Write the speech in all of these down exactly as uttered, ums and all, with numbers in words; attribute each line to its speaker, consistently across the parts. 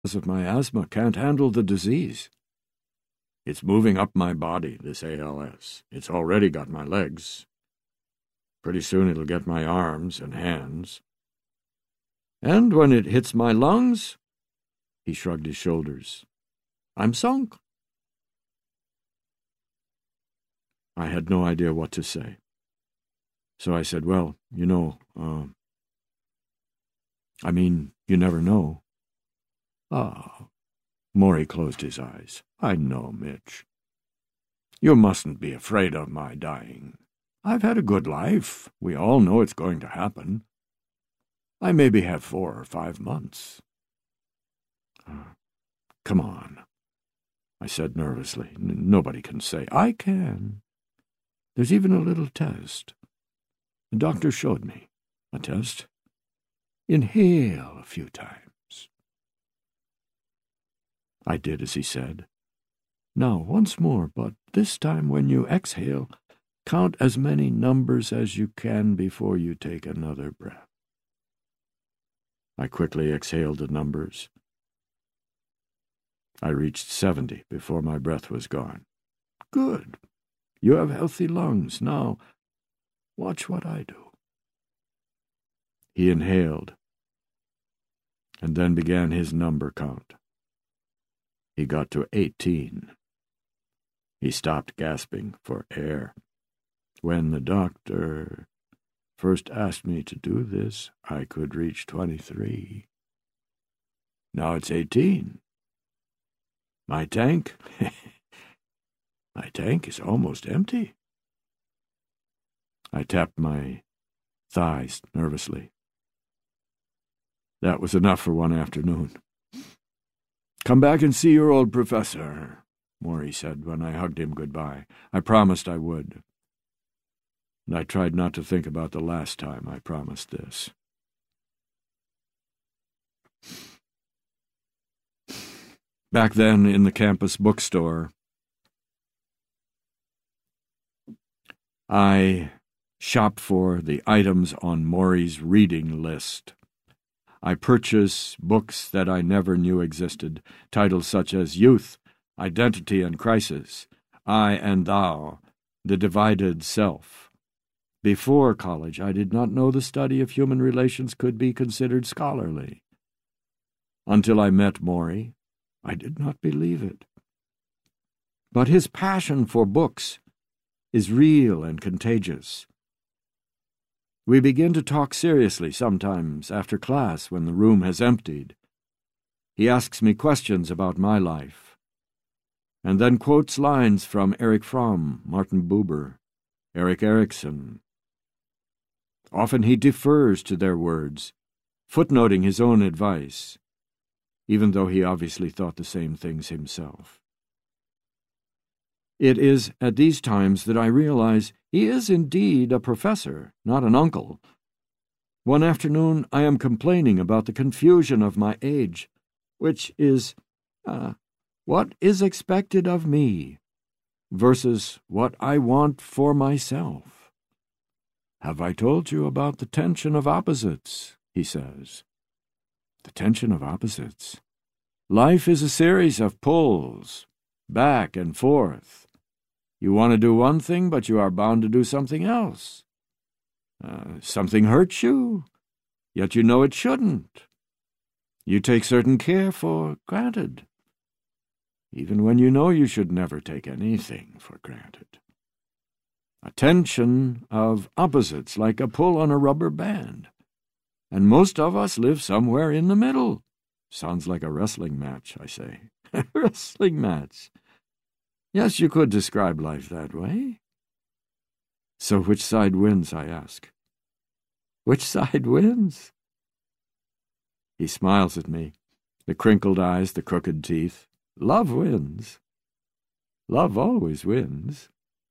Speaker 1: of my asthma can't handle the disease. It's moving up my body, this A L S. It's already got my legs. Pretty soon it'll get my arms and hands. And when it hits my lungs, he shrugged his shoulders, I'm sunk. I had no idea what to say. So I said, well, you know, uh, I mean, you never know. Ah, Morey closed his eyes. I know, Mitch. You mustn't be afraid of my dying. I've had a good life. We all know it's going to happen. I maybe have four or five months. Uh, come on, I said nervously. N- nobody can say. I can. There's even a little test. The doctor showed me a test. Inhale a few times. I did as he said. Now, once more, but this time when you exhale, count as many numbers as you can before you take another breath. I quickly exhaled the numbers. I reached seventy before my breath was gone. Good. You have healthy lungs. Now, watch what I do. He inhaled, and then began his number count. He got to eighteen. He stopped, gasping for air. When the doctor first asked me to do this, I could reach twenty-three. Now it's eighteen. My tank, my tank is almost empty. I tapped my thighs nervously. That was enough for one afternoon. Come back and see your old professor, Morey said when I hugged him goodbye. I promised I would. And I tried not to think about the last time I promised this. Back then, in the campus bookstore, I shopped for the items on Morey's reading list. I purchased books that I never knew existed, titles such as Youth, Identity and Crisis, I and Thou, The Divided Self. Before college, I did not know the study of human relations could be considered scholarly. Until I met Morey, I did not believe it. But his passion for books is real and contagious. We begin to talk seriously sometimes after class when the room has emptied. He asks me questions about my life, and then quotes lines from Erich Fromm, Martin Buber, Erik Erikson. Often he defers to their words, footnoting his own advice, even though he obviously thought the same things himself. It is at these times that I realize he is indeed a professor, not an uncle. One afternoon I am complaining about the confusion of my age, which is, uh, what is expected of me versus what I want for myself. Have I told you about the tension of opposites? He says. The tension of opposites. Life is a series of pulls, back and forth. You want to do one thing, but you are bound to do something else. Uh, something hurts you, yet you know it shouldn't. You take certain care for granted, even when you know you should never take anything for granted. A tension of opposites, like a pull on a rubber band. And most of us live somewhere in the middle. Sounds like a wrestling match, I say. Wrestling match. Yes, you could describe life that way. So which side wins, I ask. Which side wins? He smiles at me, the crinkled eyes, the crooked teeth. Love wins. Love always wins.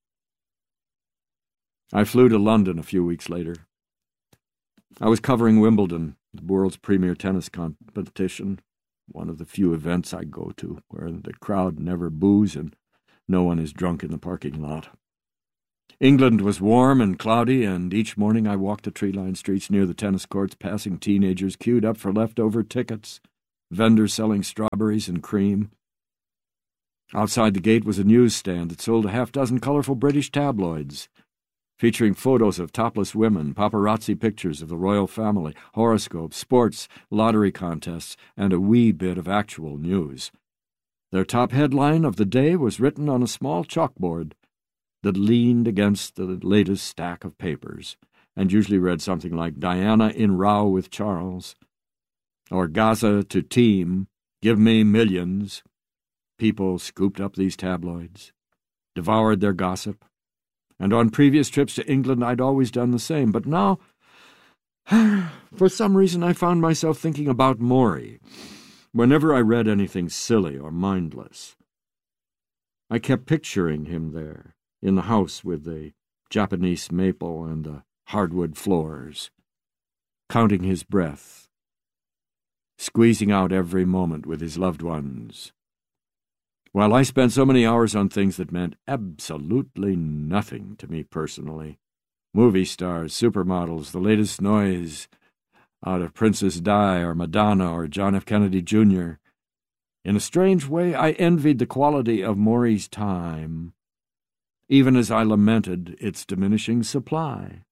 Speaker 1: I flew to London a few weeks later. I was covering Wimbledon, the world's premier tennis competition, one of the few events I go to where the crowd never boos and no one is drunk in the parking lot. England was warm and cloudy, and each morning I walked the tree-lined streets near the tennis courts, passing teenagers queued up for leftover tickets. vendors selling strawberries and cream. Outside the gate was a newsstand that sold a half-dozen colorful British tabloids, featuring photos of topless women, paparazzi pictures of the royal family, horoscopes, sports, lottery contests, and a wee bit of actual news. Their top headline of the day was written on a small chalkboard that leaned against the latest stack of papers, and usually read something like Diana in row with Charles, or Gaza to team, give me millions. People scooped up these tabloids, devoured their gossip, and on previous trips to England I'd always done the same. But now, for some reason, I found myself thinking about Maury whenever I read anything silly or mindless. I kept picturing him there, in the house with the Japanese maple and the hardwood floors, counting his breath, squeezing out every moment with his loved ones, while I spent so many hours on things that meant absolutely nothing to me personally. Movie stars, supermodels, the latest noise out of Princess Di or Madonna or John F. Kennedy Junior In a strange way, I envied the quality of Maury's time, even as I lamented its diminishing supply.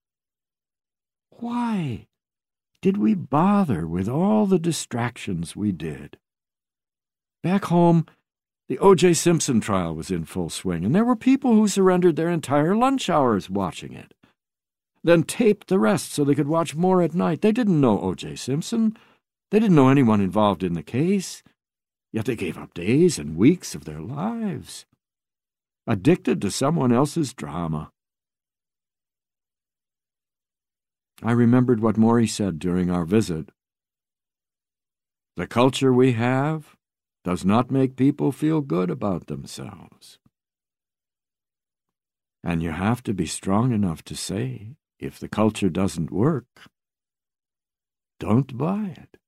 Speaker 1: Why did we bother with all the distractions we did? Back home, the O J Simpson trial was in full swing, and there were people who surrendered their entire lunch hours watching it, then taped the rest so they could watch more at night. They didn't know O J Simpson. They didn't know anyone involved in the case, yet they gave up days and weeks of their lives, addicted to someone else's drama. I remembered what Maury said during our visit. The culture we have does not make people feel good about themselves. And you have to be strong enough to say, if the culture doesn't work, don't buy it.